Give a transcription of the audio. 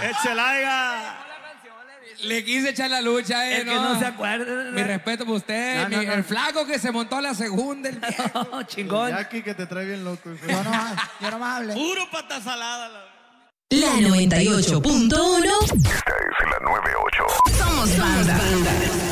¡Échela! Le quise echar la lucha, El que no se acuerde. Mi respeto por usted. No. El flaco que se montó a la segunda. El No, chingón. Jackie que te trae bien loco. Yo no me hable. Puro pata salada. La 98.1. Esta es la 98. Somos banda.